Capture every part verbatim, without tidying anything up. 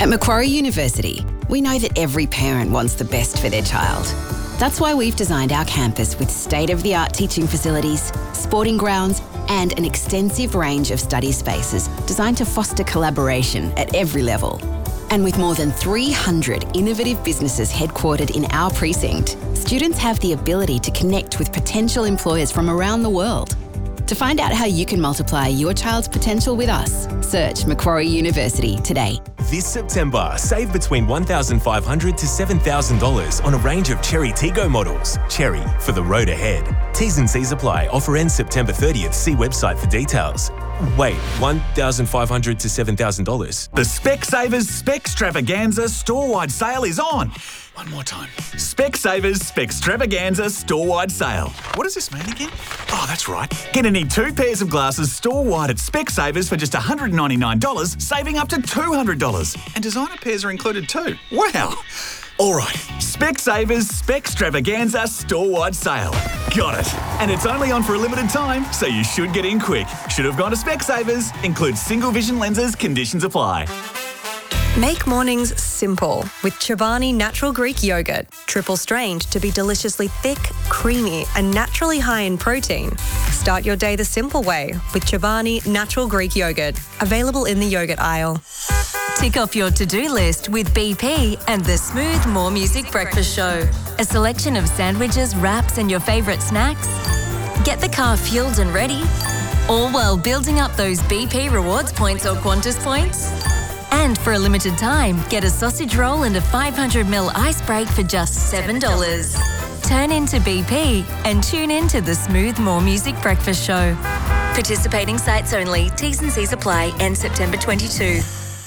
At Macquarie University, we know that every parent wants the best for their child. That's why we've designed our campus with state-of-the-art teaching facilities, sporting grounds, and an extensive range of study spaces designed to foster collaboration at every level. And with more than three hundred innovative businesses headquartered in our precinct, students have the ability to connect with potential employers from around the world. To find out how you can multiply your child's potential with us, search Macquarie University today. This September, save between one thousand five hundred dollars to seven thousand dollars on a range of Chery Tiggo models. Chery, for the road ahead. T's and C's apply. Offer ends September thirtieth. See website for details. Wait, one thousand five hundred dollars to seven thousand dollars? The Specsavers Specstravaganza store-wide sale is on. One more time. Specsavers Specstravaganza store-wide sale. What does this mean again? Oh, that's right. Get any two pairs of glasses store-wide at Specsavers for just one hundred ninety-nine dollars, saving up to two hundred dollars. And designer pairs are included too. Wow. All right, Specsavers Specstravaganza store-wide sale. Got it. And it's only on for a limited time, so you should get in quick. Should have gone to Specsavers. Includes single vision lenses. Conditions apply. Make mornings simple with Chobani Natural Greek Yogurt. Triple strained to be deliciously thick, creamy and naturally high in protein. Start your day the simple way with Chobani Natural Greek Yogurt. Available in the yogurt aisle. Tick off your to-do list with B P and the Smooth More Music Breakfast Show. A selection of sandwiches, wraps and your favourite snacks. Get the car fueled and ready, all while building up those B P rewards points or Qantas points. And for a limited time, get a sausage roll and a five hundred milliliter ice break for just seven dollars. Turn into B P and tune in to the Smooth More Music Breakfast Show. Participating sites only. T's and C's apply. End September twenty-second.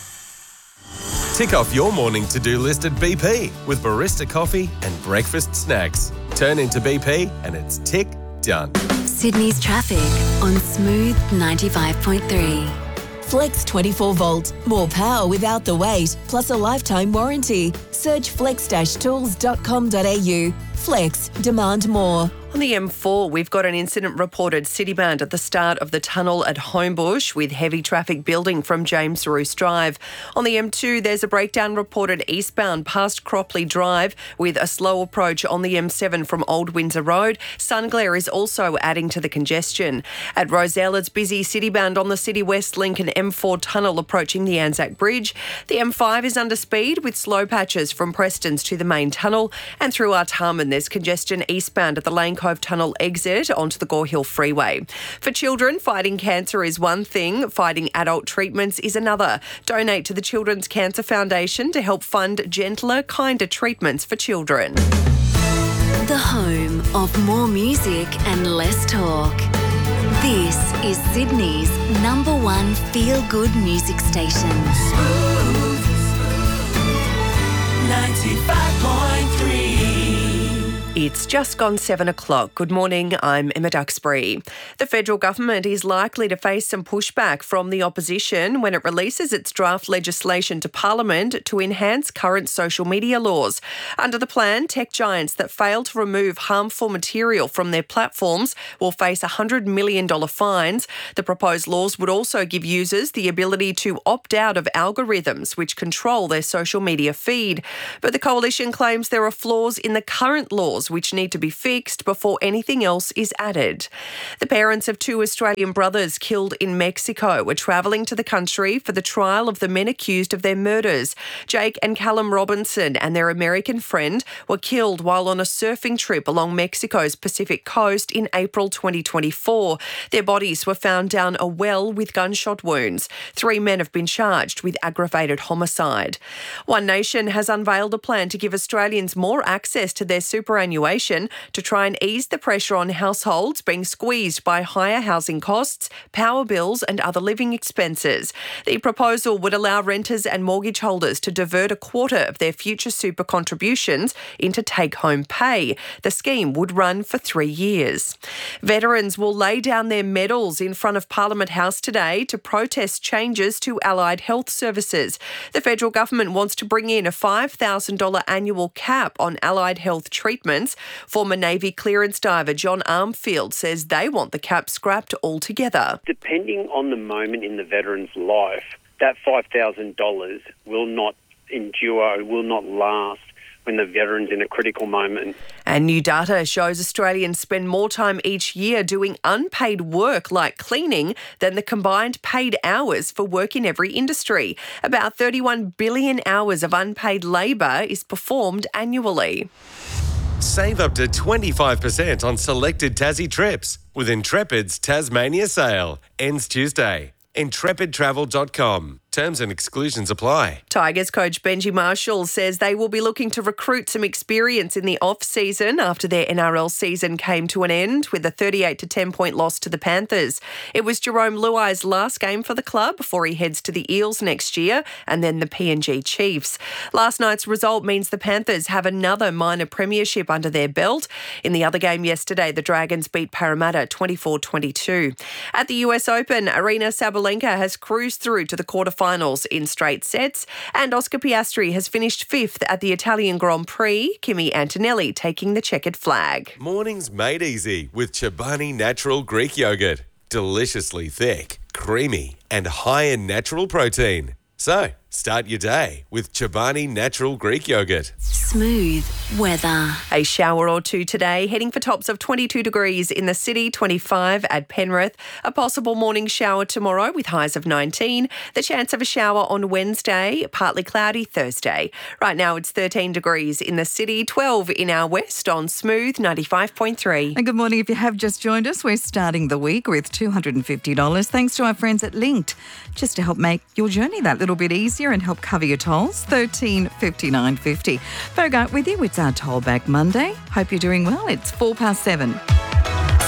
Tick off your morning to-do list at B P with barista coffee and breakfast snacks. Turn into B P and it's tick done. Sydney's traffic on Smooth ninety-five point three. Flex twenty-four volt, more power without the wait, plus a lifetime warranty. Search flex dash tools dot com dot a u. Flex, demand more. On the M four, we've got an incident reported citybound at the start of the tunnel at Homebush with heavy traffic building from James Roos Drive. On the M two, there's a breakdown reported eastbound past Cropley Drive with a slow approach on the M seven from Old Windsor Road. Sunglare is also adding to the congestion. At Rozelle, it's busy citybound on the City West Link and M four tunnel approaching the Anzac Bridge. The M five is under speed with slow patches from Prestons to the main tunnel, and through Artarmon there's congestion eastbound at the Lane Cove Tunnel exit onto the Gore Hill Freeway. For children, fighting cancer is one thing, fighting adult treatments is another. Donate to the Children's Cancer Foundation to help fund gentler, kinder treatments for children. The home of more music and less talk. This is Sydney's number one feel-good music station. Smooth ninety-five point three. It's just gone seven o'clock. Good morning, I'm Emma Duxbury. The federal government is likely to face some pushback from the opposition when it releases its draft legislation to Parliament to enhance current social media laws. Under the plan, tech giants that fail to remove harmful material from their platforms will face one hundred million dollars fines. The proposed laws would also give users the ability to opt out of algorithms which control their social media feed. But the coalition claims there are flaws in the current laws which need to be fixed before anything else is added. The parents of two Australian brothers killed in Mexico were travelling to the country for the trial of the men accused of their murders. Jake and Callum Robinson and their American friend were killed while on a surfing trip along Mexico's Pacific coast in April twenty twenty-four. Their bodies were found down a well with gunshot wounds. Three men have been charged with aggravated homicide. One Nation has unveiled a plan to give Australians more access to their superannuation to try and ease the pressure on households being squeezed by higher housing costs, power bills and other living expenses. The proposal would allow renters and mortgage holders to divert a quarter of their future super contributions into take-home pay. The scheme would run for three years. Veterans will lay down their medals in front of Parliament House today to protest changes to allied health services. The federal government wants to bring in a five thousand dollars annual cap on allied health treatments. Former Navy clearance diver John Armfield says they want the cap scrapped altogether. Depending on the moment in the veteran's life, that five thousand dollars will not endure, will not last when the veteran's in a critical moment. And new data shows Australians spend more time each year doing unpaid work like cleaning than the combined paid hours for work in every industry. About thirty-one billion hours of unpaid labour is performed annually. Save up to twenty-five percent on selected Tassie trips with Intrepid's Tasmania sale. Ends Tuesday. intrepid travel dot com. Terms and exclusions apply. Tigers coach Benji Marshall says they will be looking to recruit some experience in the off-season after their N R L season came to an end with a thirty-eight to ten point loss to the Panthers. It was Jerome Luai's last game for the club before he heads to the Eels next year and then the P N G Chiefs. Last night's result means the Panthers have another minor premiership under their belt. In the other game yesterday, the Dragons beat Parramatta twenty-four twenty-two. At the U S Open, Arina Sabalenka has cruised through to the quarterfinals in straight sets, and Oscar Piastri has finished fifth at the Italian Grand Prix, Kimi Antonelli taking the checkered flag. Mornings made easy with Chobani Natural Greek Yogurt. Deliciously thick, creamy, and high in natural protein. So, start your day with Chobani Natural Greek Yogurt. Smooth weather. A shower or two today, heading for tops of twenty-two degrees in the city, twenty-five at Penrith. A possible morning shower tomorrow with highs of nineteen. The chance of a shower on Wednesday, partly cloudy Thursday. Right now it's thirteen degrees in the city, twelve in our west on Smooth ninety-five point three. And good morning. If you have just joined us, we're starting the week with two hundred fifty dollars thanks to our friends at Linked, just to help make your journey that little bit easier and help cover your tolls. thirteen fifty-nine fifty. Bogart with you. It's our Toll Back Monday. Hope you're doing well. It's four past seven.